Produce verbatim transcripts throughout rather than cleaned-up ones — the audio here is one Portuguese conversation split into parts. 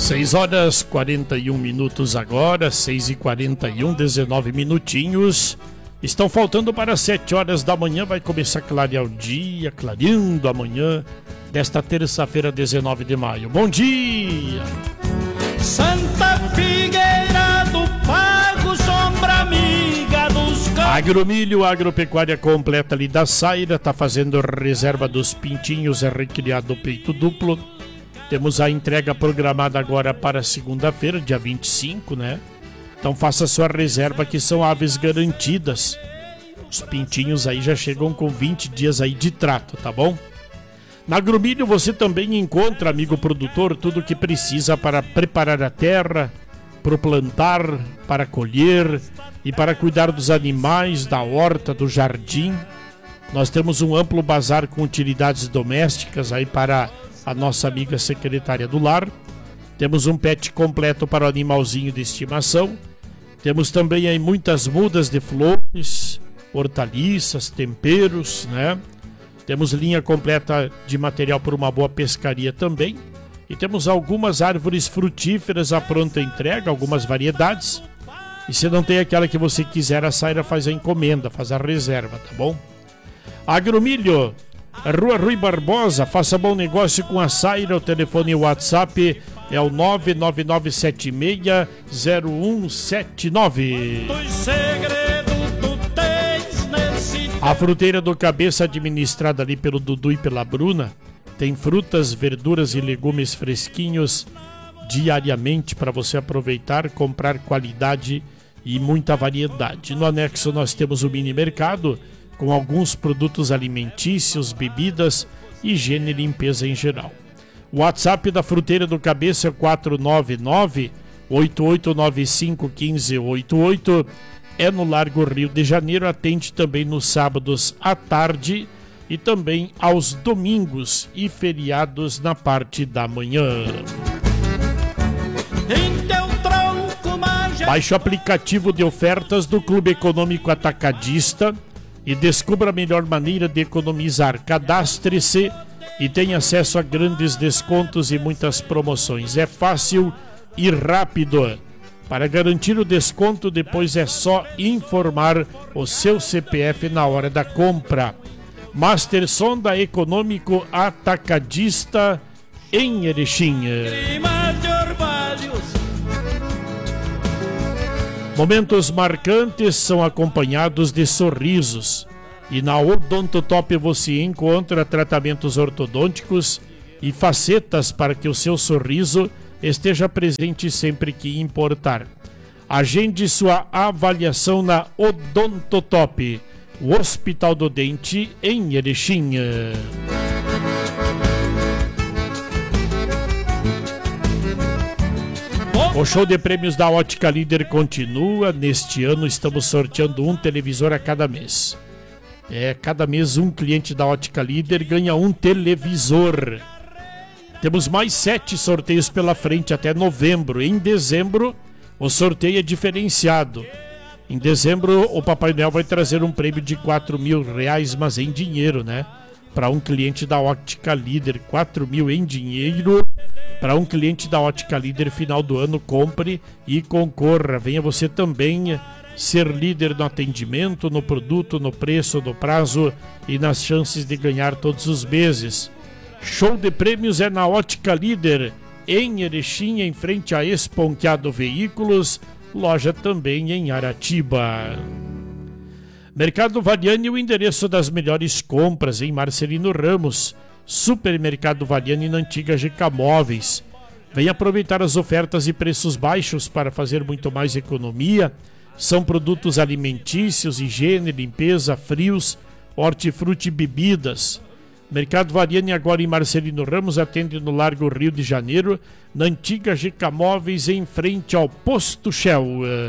seis horas e quarenta e um minutos agora, seis e quarenta e um, dezenove minutinhos. Estão faltando para sete horas da manhã, vai começar a clarear o dia, clareando amanhã, desta terça-feira, dezenove de maio. Bom dia! Santa Figueira do Pago, sombra amiga dos campos. Agromilho, agropecuária completa ali da Saira, tá fazendo reserva dos pintinhos, é recriado peito duplo. Temos a entrega programada agora para segunda-feira, dia vinte e cinco, né? Então faça sua reserva, que são aves garantidas. Os pintinhos aí já chegam com vinte dias aí de trato, tá bom? Na Agromilho você também encontra, amigo produtor, tudo o que precisa para preparar a terra, para plantar, para colher e para cuidar dos animais, da horta, do jardim. Nós temos um amplo bazar com utilidades domésticas aí para a nossa amiga secretária do lar. Temos um pet completo para o animalzinho de estimação. Temos também aí muitas mudas de flores, hortaliças, temperos, né? Temos linha completa de material para uma boa pescaria também. E temos algumas árvores frutíferas à pronta entrega, algumas variedades. E se não tem aquela que você quiser, a Saira faz a encomenda, faz a reserva, tá bom? Agromilho, Rua Rui Barbosa, faça bom negócio com a Saira. O telefone e o WhatsApp é o nove nove nove sete seis zero um sete nove. A fruteira do Cabeça, administrada ali pelo Dudu e pela Bruna, tem frutas, verduras e legumes fresquinhos diariamente para você aproveitar, comprar qualidade e muita variedade. No anexo nós temos o mini mercado com alguns produtos alimentícios, bebidas, higiene e limpeza em geral. O WhatsApp da fruteira do Cabeça é quatro nove nove, oito oito nove cinco, um cinco oito oito. É no Largo Rio de Janeiro, atende também nos sábados à tarde e também aos domingos e feriados na parte da manhã. Baixe o aplicativo de ofertas do Clube Econômico Atacadista e descubra a melhor maneira de economizar. Cadastre-se e tenha acesso a grandes descontos e muitas promoções. É fácil e rápido. Para garantir o desconto, depois é só informar o seu C P F na hora da compra. Master Sonda Econômico Atacadista em Erechim. Momentos marcantes são acompanhados de sorrisos. E na Odontotop você encontra tratamentos ortodônticos e facetas para que o seu sorriso esteja presente sempre que importar. Agende sua avaliação na Odontotop, o Hospital do Dente em Erechim. O show de prêmios da Ótica Líder continua. Neste ano estamos sorteando um televisor a cada mês. É, cada mês um cliente da Ótica Líder ganha um televisor. Temos mais sete sorteios pela frente até novembro. Em dezembro, o sorteio é diferenciado. Em dezembro, o Papai Noel vai trazer um prêmio de quatro mil reais, mas em dinheiro, né? Para um cliente da Ótica Líder, quatro mil em dinheiro. Para um cliente da Ótica Líder, final do ano, compre e concorra. Venha você também ser líder no atendimento, no produto, no preço, no prazo e nas chances de ganhar todos os meses. Show de prêmios é na Ótica Líder, em Erechim, em frente a Esponqueado Veículos, loja também em Aratiba. Mercado Variani, o endereço das melhores compras em Marcelino Ramos. Supermercado Variani na antiga G K Móveis. Venha aproveitar as ofertas e preços baixos para fazer muito mais economia. São produtos alimentícios, higiene, limpeza, frios, hortifruti e bebidas. Mercado Variani agora em Marcelino Ramos, atende no Largo Rio de Janeiro, na antiga G K Móveis, em frente ao Posto Shell.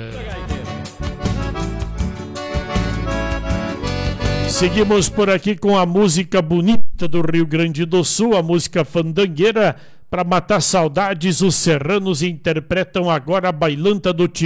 Seguimos por aqui com a música bonita do Rio Grande do Sul, a música fandangueira. Para matar saudades, os serranos interpretam agora a Bailanta do Tio.